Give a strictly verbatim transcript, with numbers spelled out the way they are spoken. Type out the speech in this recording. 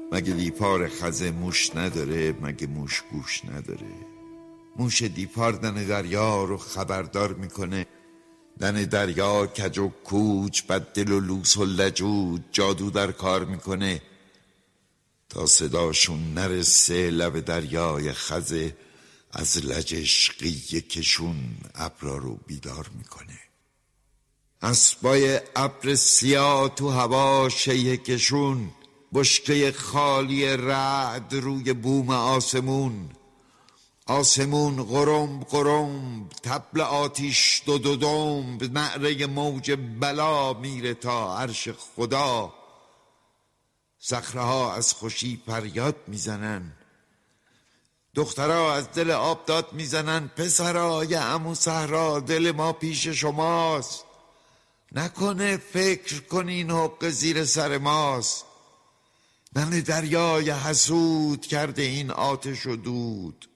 مگه دیپار خزه موش نداره؟ مگه موش گوش نداره؟ موش دیپار دن دریا رو خبردار میکنه. دن دریا کج و کوچ، بد دل و لوس و لجوج جادو در کار میکنه تا صداشون نرسه لب دریای خزه. از لجش قیه کشون ابرا رو بیدار میکنه. اسبای ابر سیاه تو هوا شیه کشون، بشکه خالی رعد روی بوم آسمون. آسمون غرم غرم، طبل آتیش دو دو دم، به نعره موج بلا میره تا عرش خدا. صخره‌ها از خوشی فریاد میزنن، دخترها از دل آب داد میزنن. پسرای عمو صحرا دل ما پیش شماست، نکنه فکر کنین حق زیر سر ماست. نن دریای حسود کرده این آتش و دود،